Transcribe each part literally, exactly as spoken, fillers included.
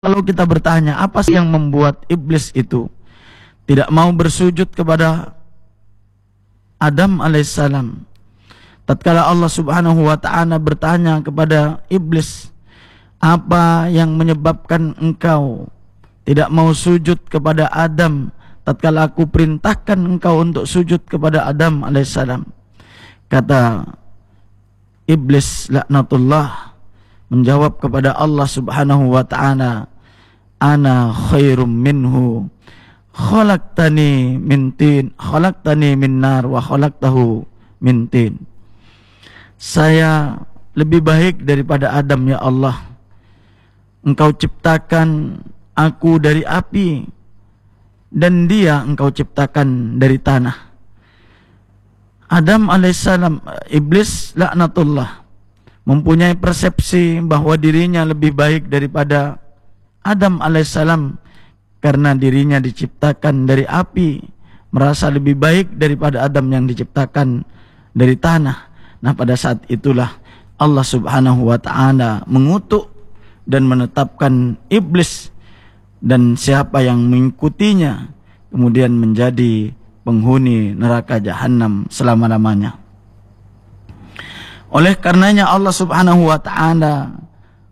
Kalau kita bertanya, apa sih yang membuat iblis itu tidak mau bersujud kepada Adam alaihissalam? Tatkala Allah subhanahu wa ta'ala bertanya kepada iblis, apa yang menyebabkan engkau tidak mau sujud kepada Adam tatkala aku perintahkan engkau untuk sujud kepada Adam alaihissalam? Kata iblis laknatullah menjawab kepada Allah subhanahu wa ta'ala, ana khairum minhu khalaqtani min tin khalaqtani min nar wa khalaqtahu min tin. Saya lebih baik daripada Adam ya Allah. Engkau ciptakan aku dari api dan dia engkau ciptakan dari tanah. Adam alaihissalam, iblis laknatullah, mempunyai persepsi bahwa dirinya lebih baik daripada Adam alaihissalam karena dirinya diciptakan dari api, merasa lebih baik daripada Adam yang diciptakan dari tanah. Nah, pada saat itulah Allah subhanahu wa ta'ala mengutuk dan menetapkan iblis dan siapa yang mengikutinya kemudian menjadi penghuni neraka jahanam selama-lamanya. Oleh karenanya Allah subhanahu wa ta'ala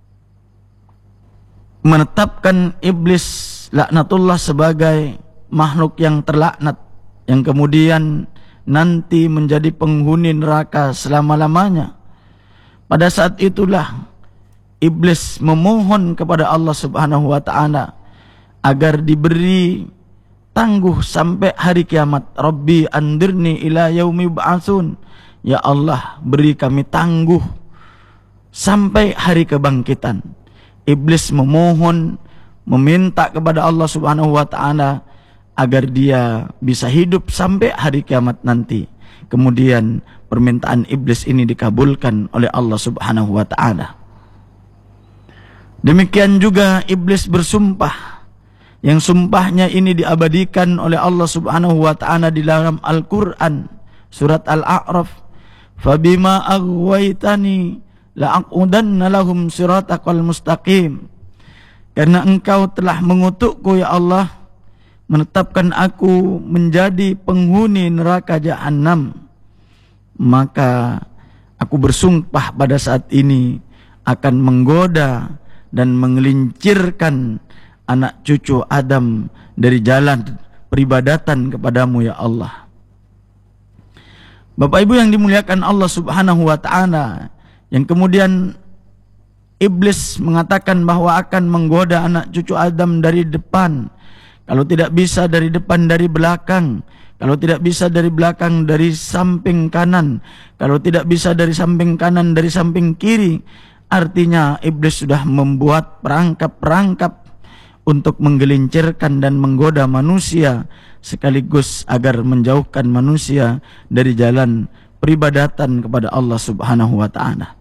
menetapkan iblis laknatullah sebagai makhluk yang terlaknat, yang kemudian nanti menjadi penghuni neraka selama-lamanya. Pada saat itulah iblis memohon kepada Allah subhanahu wa ta'ala agar diberi tangguh sampai hari kiamat. Rabbi andirni ila yaumi ba'atsun. Ya Allah, beri kami tangguh sampai hari kebangkitan. Iblis memohon, meminta kepada Allah subhanahu wa ta'ala agar dia bisa hidup sampai hari kiamat nanti. Kemudian permintaan iblis ini dikabulkan oleh Allah subhanahu wa ta'ala. Demikian juga iblis bersumpah, yang sumpahnya ini diabadikan oleh Allah subhanahu wa ta'ala di dalam Al-Quran surat Al-A'raf. Fabima aghwaytani la'aqudanna lahum siratakal mustaqim. Karena engkau telah mengutukku ya Allah, menetapkan aku menjadi penghuni neraka jahanam, maka aku bersumpah pada saat ini akan menggoda dan menggelincirkan anak cucu Adam dari jalan peribadatan kepadamu ya Allah. Bapak Ibu yang dimuliakan Allah subhanahu wa ta'ala, yang kemudian iblis mengatakan bahwa akan menggoda anak cucu Adam dari depan, kalau tidak bisa dari depan dari belakang, kalau tidak bisa dari belakang dari samping kanan, kalau tidak bisa dari samping kanan dari samping kiri. Artinya iblis sudah membuat perangkap-perangkap untuk menggelincirkan dan menggoda manusia, sekaligus agar menjauhkan manusia dari jalan peribadatan kepada Allah subhanahu wa ta'ala.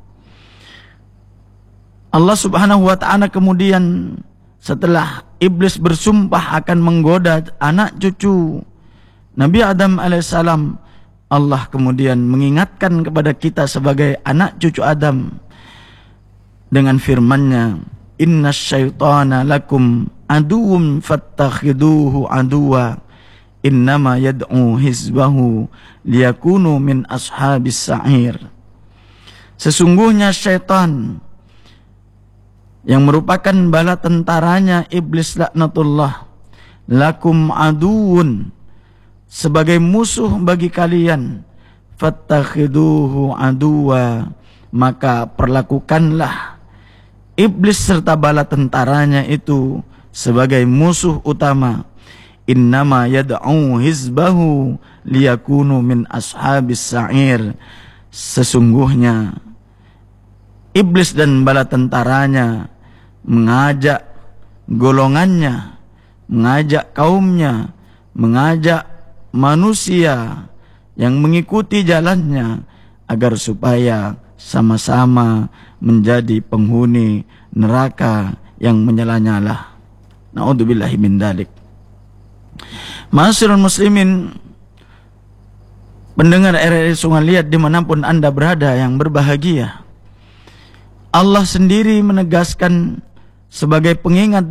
Allah subhanahu wa ta'ala kemudian setelah iblis bersumpah akan menggoda anak cucu Nabi Adam alaihissalam, Allah kemudian mengingatkan kepada kita sebagai anak cucu Adam dengan firman-Nya, inna syaitana lakum aduwwum fattakhiduhu aduwa innama yad'u hizbahu liyakunu min ashabis sa'ir. Sesungguhnya syaitan yang merupakan bala tentaranya iblis laknatullah, lakum aduun, sebagai musuh bagi kalian, fattakhiduhu aduwa, maka perlakukanlah iblis serta bala tentaranya itu sebagai musuh utama. Innama yad'u hizbahu liyakunu min ashabis sa'ir. Sesungguhnya iblis dan bala tentaranya mengajak golongannya, mengajak kaumnya, mengajak manusia yang mengikuti jalannya agar supaya sama-sama menjadi penghuni neraka yang menyala-nyala. Na'udzubillahi min dzalik. Ma'asyiral muslimin, pendengar R R I Sungai Liat dimanapun Anda berada yang berbahagia, Allah sendiri menegaskan sebagai pengingat